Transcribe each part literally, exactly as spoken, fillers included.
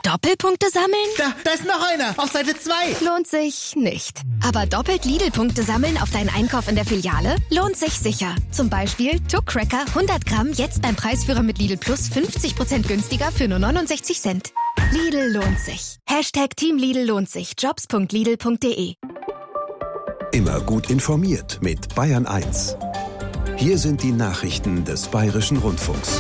Doppelpunkte sammeln? Da, da ist noch einer, auf Seite zwei. Lohnt sich nicht. Aber doppelt Lidl-Punkte sammeln auf deinen Einkauf in der Filiale lohnt sich sicher. Zum Beispiel Tuck Cracker hundert Gramm jetzt beim Preisführer mit Lidl Plus fünfzig Prozent günstiger für nur neunundsechzig Cent. Lidl lohnt sich. Hashtag Team Lidl lohnt sich. Jobs punkt lidl punkt de. Immer gut informiert mit Bayern eins. Hier sind die Nachrichten des Bayerischen Rundfunks.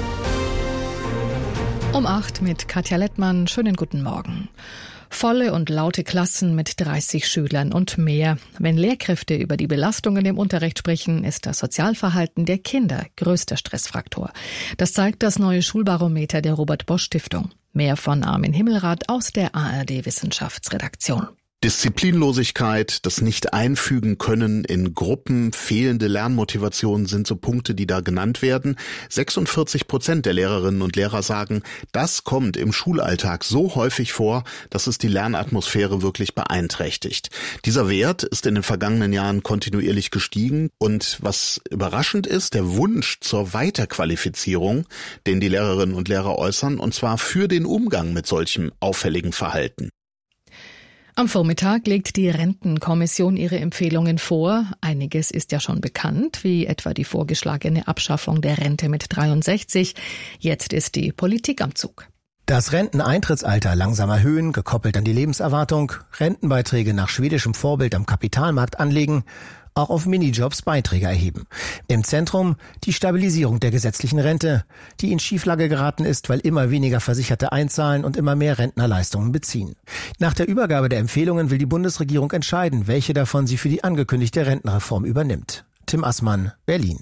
Um acht mit Katja Lettmann. Schönen guten Morgen. Volle und laute Klassen mit dreißig Schülern und mehr. Wenn Lehrkräfte über die Belastungen im Unterricht sprechen, ist das Sozialverhalten der Kinder größter Stressfaktor. Das zeigt das neue Schulbarometer der Robert-Bosch-Stiftung. Mehr von Armin Himmelrath aus der A R D-Wissenschaftsredaktion. Disziplinlosigkeit, das Nicht-Einfügen-Können in Gruppen, fehlende Lernmotivation sind so Punkte, die da genannt werden. sechsundvierzig Prozent der Lehrerinnen und Lehrer sagen, das kommt im Schulalltag so häufig vor, dass es die Lernatmosphäre wirklich beeinträchtigt. Dieser Wert ist in den vergangenen Jahren kontinuierlich gestiegen und was überraschend ist, der Wunsch zur Weiterqualifizierung, den die Lehrerinnen und Lehrer äußern, und zwar für den Umgang mit solchem auffälligen Verhalten. Am Vormittag legt die Rentenkommission ihre Empfehlungen vor. Einiges ist ja schon bekannt, wie etwa die vorgeschlagene Abschaffung der Rente mit dreiundsechzig. Jetzt ist die Politik am Zug. Das Renteneintrittsalter langsam erhöhen, gekoppelt an die Lebenserwartung, Rentenbeiträge nach schwedischem Vorbild am Kapitalmarkt anlegen, auch auf Minijobs Beiträge erheben. Im Zentrum die Stabilisierung der gesetzlichen Rente, die in Schieflage geraten ist, weil immer weniger Versicherte einzahlen und immer mehr Rentner Leistungen beziehen. Nach der Übergabe der Empfehlungen will die Bundesregierung entscheiden, welche davon sie für die angekündigte Rentenreform übernimmt. Tim Assmann, Berlin.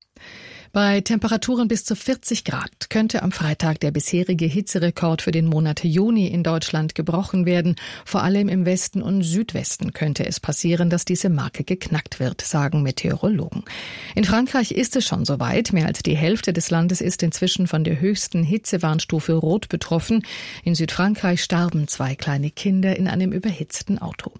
Bei Temperaturen bis zu vierzig Grad könnte am Freitag der bisherige Hitzerekord für den Monat Juni in Deutschland gebrochen werden. Vor allem im Westen und Südwesten könnte es passieren, dass diese Marke geknackt wird, sagen Meteorologen. In Frankreich ist es schon soweit. Mehr als die Hälfte des Landes ist inzwischen von der höchsten Hitzewarnstufe Rot betroffen. In Südfrankreich starben zwei kleine Kinder in einem überhitzten Auto.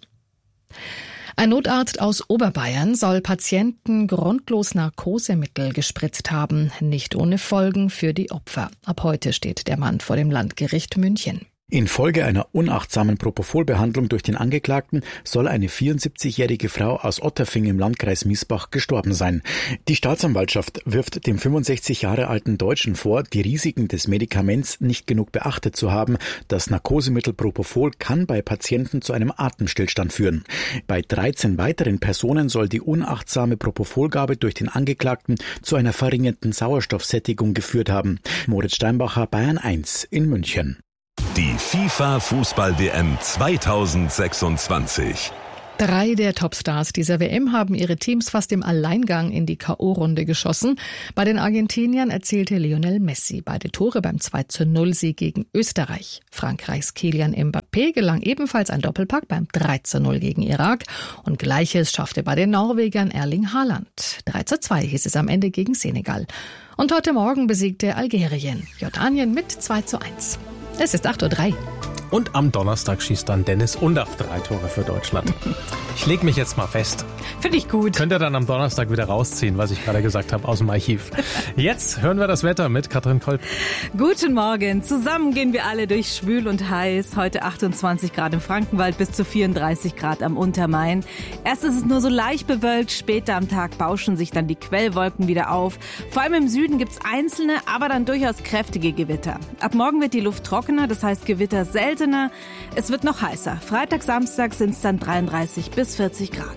Ein Notarzt aus Oberbayern soll Patienten grundlos Narkosemittel gespritzt haben, nicht ohne Folgen für die Opfer. Ab heute steht der Mann vor dem Landgericht München. Infolge einer unachtsamen Propofol-Behandlung durch den Angeklagten soll eine vierundsiebzigjährige Frau aus Otterfing im Landkreis Miesbach gestorben sein. Die Staatsanwaltschaft wirft dem fünfundsechzig Jahre alten Deutschen vor, die Risiken des Medikaments nicht genug beachtet zu haben. Das Narkosemittel Propofol kann bei Patienten zu einem Atemstillstand führen. Bei dreizehn weiteren Personen soll die unachtsame Propofolgabe durch den Angeklagten zu einer verringerten Sauerstoffsättigung geführt haben. Moritz Steinbacher, Bayern eins in München. Die FIFA-Fußball-W M zweitausendsechsundzwanzig. Drei der Topstars dieser W M haben ihre Teams fast im Alleingang in die K O-Runde geschossen. Bei den Argentiniern erzielte Lionel Messi beide Tore beim zwei zu null Sieg gegen Österreich. Frankreichs Kylian Mbappé gelang ebenfalls ein Doppelpack beim drei zu null gegen Irak. Und Gleiches schaffte bei den Norwegern Erling Haaland. drei zu zwei hieß es am Ende gegen Senegal. Und heute Morgen besiegte Algerien Jordanien mit zwei zu eins. Es ist acht Uhr drei. Und am Donnerstag schießt dann Dennis Undaff drei Tore für Deutschland. Ich lege mich jetzt mal fest. Finde ich gut. Könnt ihr dann am Donnerstag wieder rausziehen, was ich gerade gesagt habe, aus dem Archiv. Jetzt hören wir das Wetter mit Katrin Kolb. Guten Morgen. Zusammen gehen wir alle durch schwül und heiß. Heute achtundzwanzig Grad im Frankenwald bis zu vierunddreißig Grad am Untermain. Erst ist es nur so leicht bewölkt. Später am Tag bauschen sich dann die Quellwolken wieder auf. Vor allem im Süden gibt es einzelne, aber dann durchaus kräftige Gewitter. Ab morgen wird die Luft trockener, das heißt Gewitter selten. Es wird noch heißer. Freitag, Samstag sind es dann dreiunddreißig bis vierzig Grad.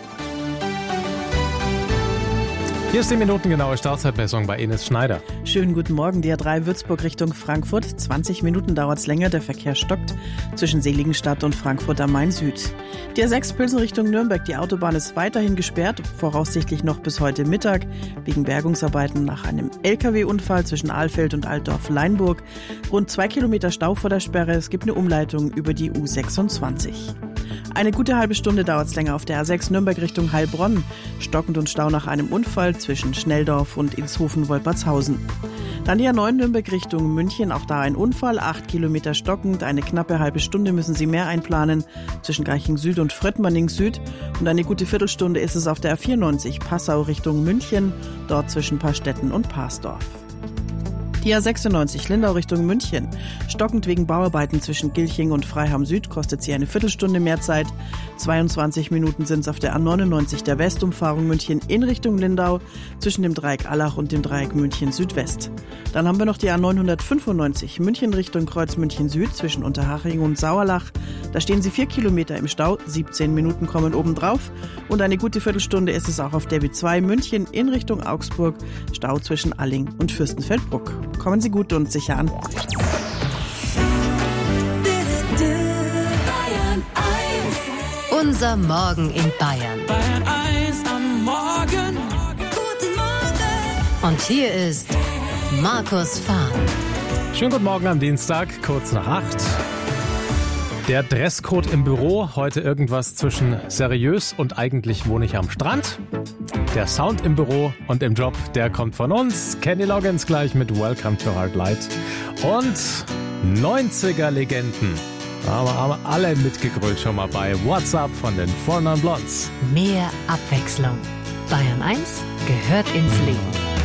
Hier ist die minutengenaue Startzeitmessung bei Ines Schneider. Schönen guten Morgen, D R drei Würzburg Richtung Frankfurt. zwanzig Minuten dauert es länger, der Verkehr stockt zwischen Seligenstadt und Frankfurt am Main Süd. D R sechs Pilsen Richtung Nürnberg, die Autobahn ist weiterhin gesperrt, voraussichtlich noch bis heute Mittag, wegen Bergungsarbeiten nach einem L K W-Unfall zwischen Ahlfeld und Altdorf-Leinburg. Rund zwei Kilometer Stau vor der Sperre, es gibt eine Umleitung über die U sechsundzwanzig. Eine gute halbe Stunde dauert es länger auf der A sechs Nürnberg Richtung Heilbronn. Stockend und Stau nach einem Unfall zwischen Schnelldorf und Inshofen-Wolpertshausen. Dann die A neun Nürnberg Richtung München, auch da ein Unfall, acht Kilometer stockend, eine knappe halbe Stunde müssen Sie mehr einplanen zwischen Garching Süd und Fröttmanning Süd. Und eine gute Viertelstunde ist es auf der A vierundneunzig Passau Richtung München, dort zwischen Paarstetten und Parsdorf. Die A sechsundneunzig Lindau Richtung München. Stockend wegen Bauarbeiten zwischen Gilching und Freiham Süd kostet sie eine Viertelstunde mehr Zeit. zweiundzwanzig Minuten sind es auf der A neunundneunzig der Westumfahrung München in Richtung Lindau zwischen dem Dreieck Allach und dem Dreieck München Südwest. Dann haben wir noch die A neunhundertfünfundneunzig München Richtung Kreuz München Süd zwischen Unterhaching und Sauerlach. Da stehen sie vier Kilometer im Stau, siebzehn Minuten kommen obendrauf. Und eine gute Viertelstunde ist es auch auf der B zwei München in Richtung Augsburg. Stau zwischen Alling und Fürstenfeldbruck. Kommen Sie gut und sicher an. Unser Morgen in Bayern. Bayern eins am Morgen. Guten Morgen. Und hier ist Markus Fahn. Schönen guten Morgen am Dienstag, kurz nach acht. Der Dresscode im Büro, heute irgendwas zwischen seriös und eigentlich wohne ich am Strand. Der Sound im Büro und im Job, der kommt von uns. Kenny Loggins gleich mit Welcome to Hard Light. Und neunziger-Legenden. Da haben wir alle mitgegrölt schon mal bei WhatsApp von den Four Non Blondes. Mehr Abwechslung. Bayern eins gehört ins Leben.